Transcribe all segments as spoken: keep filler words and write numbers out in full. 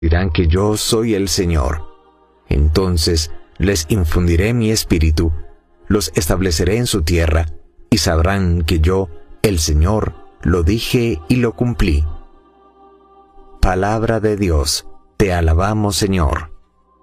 dirán que yo soy el Señor. Entonces les infundiré mi espíritu, los estableceré en su tierra, y sabrán que yo, el Señor, lo dije y lo cumplí. Palabra de Dios, te alabamos, Señor.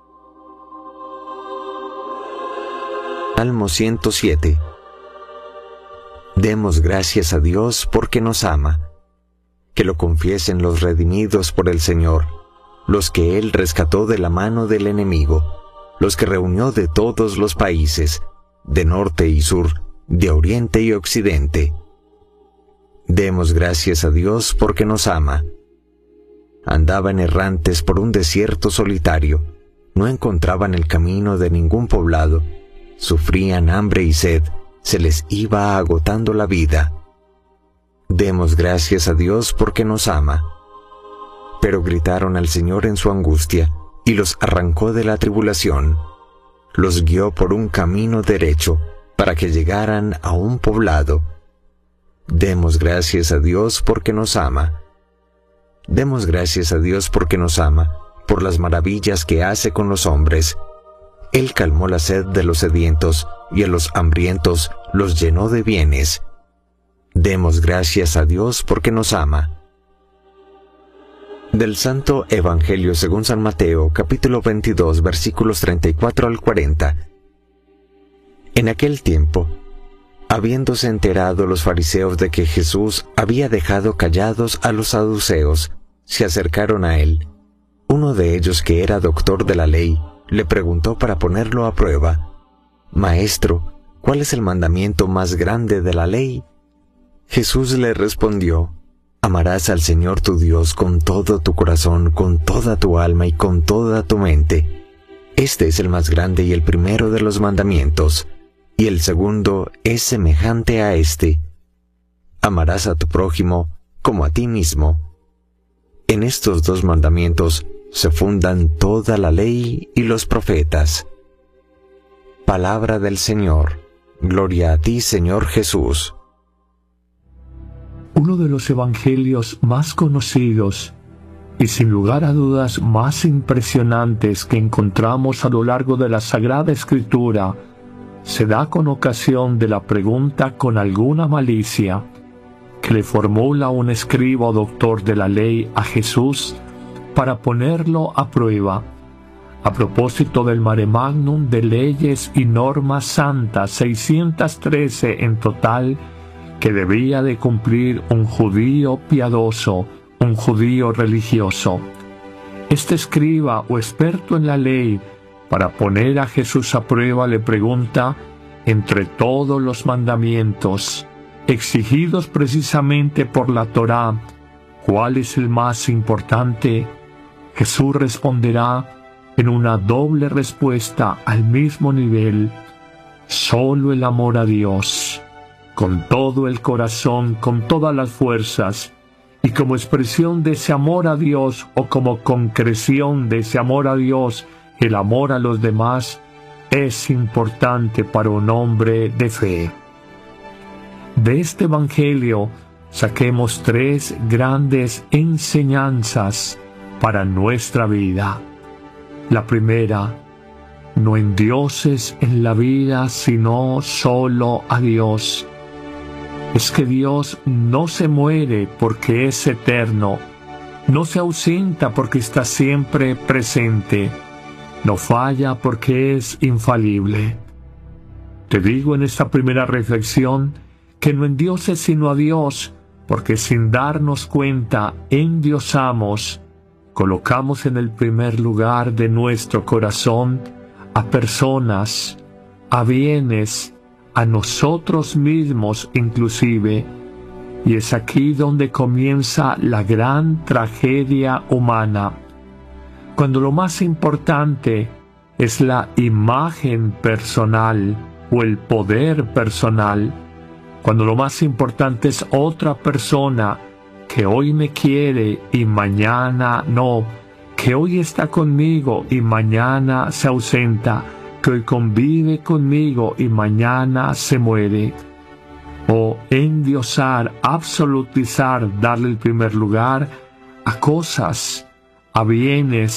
Salmo ciento siete. Demos gracias a Dios porque nos ama. Que lo confiesen los redimidos por el Señor, los que Él rescató de la mano del enemigo, los que reunió de todos los países, de norte y sur, de oriente y occidente. Demos gracias a Dios porque nos ama. Andaban errantes por un desierto solitario, no encontraban el camino de ningún poblado, sufrían hambre y sed, se les iba agotando la vida. Demos gracias a Dios porque nos ama. Pero gritaron al Señor en su angustia, y los arrancó de la tribulación. Los guió por un camino derecho, para que llegaran a un poblado. Demos gracias a Dios porque nos ama. Demos gracias a Dios porque nos ama, por las maravillas que hace con los hombres. Él calmó la sed de los sedientos, y a los hambrientos los llenó de bienes. Demos gracias a Dios porque nos ama. Del Santo Evangelio según San Mateo, capítulo veintidós, versículos treinta y cuatro al cuarenta. En aquel tiempo, habiéndose enterado los fariseos de que Jesús había dejado callados a los saduceos, se acercaron a él. Uno de ellos, que era doctor de la ley, le preguntó para ponerlo a prueba: Maestro, ¿cuál es el mandamiento más grande de la ley? Jesús le respondió: Amarás al Señor tu Dios con todo tu corazón, con toda tu alma y con toda tu mente. Este es el más grande y el primero de los mandamientos, y el segundo es semejante a este: amarás a tu prójimo como a ti mismo. En estos dos mandamientos se fundan toda la ley y los profetas. Palabra del Señor. Gloria a ti, Señor Jesús. Uno de los evangelios más conocidos y sin lugar a dudas más impresionantes que encontramos a lo largo de la Sagrada Escritura se da con ocasión de la pregunta con alguna malicia que le formula un escriba o doctor de la ley a Jesús para ponerlo a prueba, a propósito del Mare Magnum de leyes y normas santas, seiscientas trece en total, que debía de cumplir un judío piadoso, un judío religioso. Este escriba o experto en la ley, para poner a Jesús a prueba, le pregunta, entre todos los mandamientos, exigidos precisamente por la Torá, ¿cuál es el más importante? Jesús responderá en una doble respuesta al mismo nivel: solo el amor a Dios, con todo el corazón, con todas las fuerzas, y como expresión de ese amor a Dios, o como concreción de ese amor a Dios, el amor a los demás, es importante para un hombre de fe. De este Evangelio saquemos tres grandes enseñanzas para nuestra vida. La primera: no endioses en la vida sino solo a Dios. Es que Dios no se muere porque es eterno, no se ausenta porque está siempre presente, no falla porque es infalible. Te digo en esta primera reflexión que no endioses sino a Dios, porque sin darnos cuenta endiosamos, colocamos en el primer lugar de nuestro corazón a personas, a bienes, a nosotros mismos inclusive, y es aquí donde comienza la gran tragedia humana, cuando lo más importante es la imagen personal o el poder personal, cuando lo más importante es otra persona que hoy me quiere y mañana no, que hoy está conmigo y mañana se ausenta, que hoy convive conmigo y mañana se muere. O endiosar, absolutizar, darle el primer lugar a cosas, a bienes